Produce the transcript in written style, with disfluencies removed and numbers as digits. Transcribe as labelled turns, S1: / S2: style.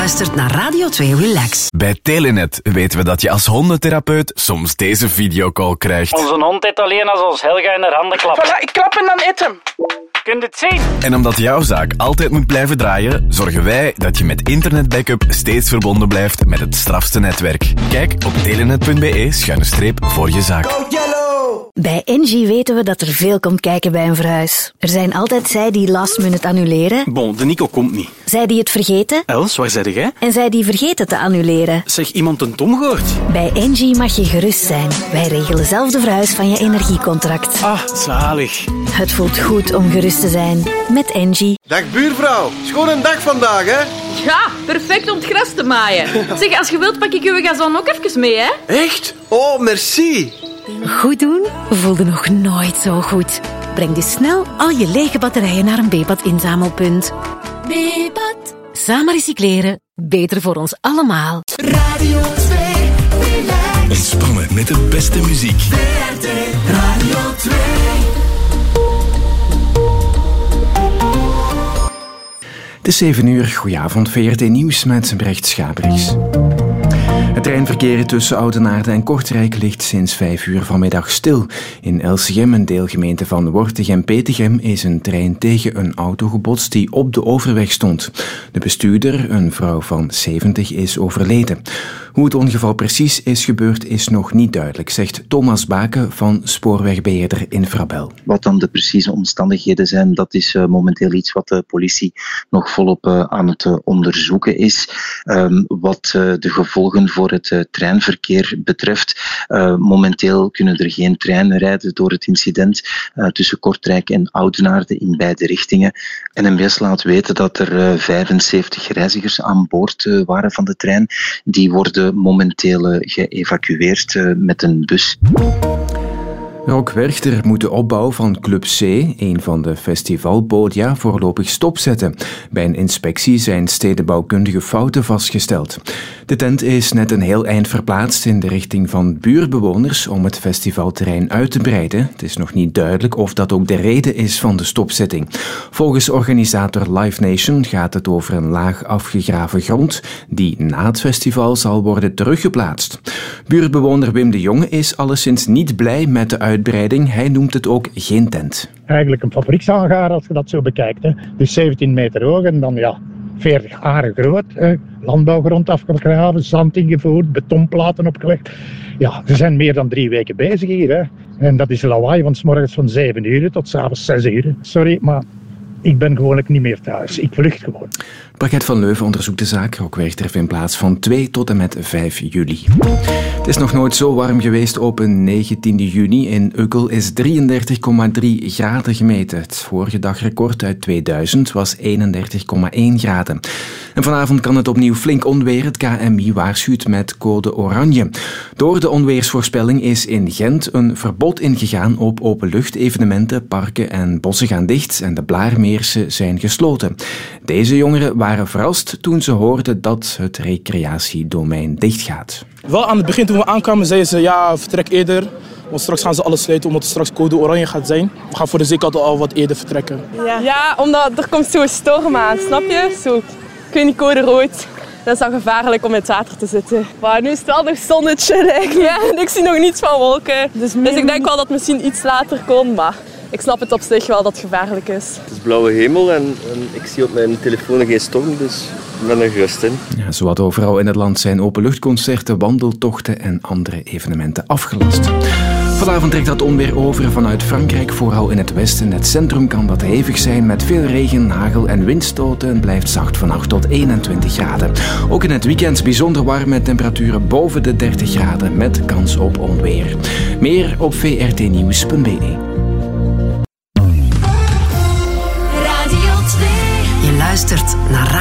S1: luistert naar Radio 2 Relax.
S2: Bij Telenet weten we dat je als hondentherapeut soms deze videocall krijgt.
S3: Onze hond eet alleen als ons Helga in haar handen klapt.
S4: Voilà, ik klap en dan eet hem.
S3: Kun je het zien?
S2: En omdat jouw zaak altijd moet blijven draaien, zorgen wij dat je met internetbackup steeds verbonden blijft met het strafste netwerk. Kijk op telenet.be/voor je zaak.
S5: Bij Engie weten we dat er veel komt kijken bij een verhuis. Er zijn altijd zij die last minute annuleren.
S6: Bon, de Nico komt niet.
S5: Zij die het vergeten.
S6: Els, waar zei jij?
S5: En zij die vergeten te annuleren.
S6: Zeg, iemand een Tom gehoord?
S5: Bij Engie mag je gerust zijn. Wij regelen zelf de verhuis van je energiecontract.
S6: Ah, zalig.
S5: Het voelt goed om gerust te zijn. Met Engie.
S7: Dag buurvrouw, schoon een dag vandaag, hè?
S8: Ja, perfect om het gras te maaien. Zeg, als je wilt pak ik uw gazon ook even mee, hè?
S7: Echt? Oh, merci.
S9: Goed doen voelde nog nooit zo goed. Breng dus snel al je lege batterijen naar een Bepat-inzamelpunt. Bepat. Samen recycleren. Beter voor ons allemaal.
S10: Radio 2 Relax.
S11: Ontspannen met de beste muziek.
S10: VRT Radio 2.
S12: Het is 7 uur. Goedenavond, VRT Nieuws met Brecht Schabriks. Het treinverkeer tussen Oudenaarde en Kortrijk ligt sinds 5 uur vanmiddag stil. In Elsegem, een deelgemeente van Wortegem-Petegem, is een trein tegen een auto gebotst die op de overweg stond. De bestuurder, een vrouw van 70, is overleden. Hoe het ongeval precies is gebeurd is nog niet duidelijk, zegt Thomas Baken van spoorwegbeheerder Infrabel.
S13: Wat dan de precieze omstandigheden zijn, dat is momenteel iets wat de politie nog volop aan het onderzoeken is. Wat de gevolgen voor het treinverkeer betreft, momenteel kunnen er geen treinen rijden door het incident tussen Kortrijk en Oudenaarde in beide richtingen. NMBS laat weten dat er 75 reizigers aan boord waren van de trein. Die worden momenteel geëvacueerd met een bus.
S12: Ook Werchter moet de opbouw van Club C, een van de festivalpodia, voorlopig stopzetten. Bij een inspectie zijn stedenbouwkundige fouten vastgesteld. De tent is net een heel eind verplaatst in de richting van buurbewoners om het festivalterrein uit te breiden. Het is nog niet duidelijk of dat ook de reden is van de stopzetting. Volgens organisator Live Nation gaat het over een laag afgegraven grond die na het festival zal worden teruggeplaatst. Buurtbewoner Wim de Jonge is alleszins niet blij met de uitbreiding. Hij noemt het ook geen tent.
S14: Eigenlijk een fabriekshangaar als je dat zo bekijkt. Hè. Dus 17 meter hoog en dan 40 aren groot. Landbouwgrond afgegraven, zand ingevoerd, betonplaten opgelegd. Ja, ze zijn meer dan 3 weken bezig hier. Hè. En dat is lawaai, want 's morgens van 7 uur tot 's avonds 6 uur. Sorry, maar ik ben gewoonlijk niet meer thuis. Ik vlucht gewoon.
S12: Het parket van Leuven onderzoekt de zaak. Ook Werchter vindt plaats van 2 tot en met 5 juli. Het is nog nooit zo warm geweest op een 19 juni. In Ukkel is 33,3 graden gemeten. Het vorige dagrecord uit 2000 was 31,1 graden. En vanavond kan het opnieuw flink onweer. Het KMI waarschuwt met code oranje. Door de onweersvoorspelling is in Gent een verbod ingegaan op openlucht-evenementen. Parken en bossen gaan dicht en de Blaarmeersen zijn gesloten. Deze jongeren waren verrast toen ze hoorden dat het recreatiedomein dichtgaat.
S15: Wel aan het begin toen we aankwamen zeiden ze vertrek eerder. Want straks gaan ze alles sluiten omdat er straks code oranje gaat zijn. We gaan voor de zekerheid al wat eerder vertrekken.
S16: Ja, omdat er komt zo'n storm aan, snap je? Zo, ik weet niet, code rood. Dat is dan gevaarlijk om in het water te zitten. Maar nu is het wel nog zonnetje. Ja, en ik zie nog niets van wolken. Dus ik denk wel dat het misschien iets later komt, maar ik snap het op zich wel dat het gevaarlijk is.
S17: Het is blauwe hemel en ik zie op mijn telefoon geen storm, dus ik ben er gerust in.
S12: Ja, zowat overal in het land zijn openluchtconcerten, wandeltochten en andere evenementen afgelast. Vanavond trekt dat onweer over vanuit Frankrijk, vooral in het westen. Het centrum kan dat hevig zijn met veel regen, hagel en windstoten en blijft zacht van 8 tot 21 graden. Ook in het weekend bijzonder warm met temperaturen boven de 30 graden met kans op onweer. Meer op vrtnieuws.be.
S1: Je luistert naar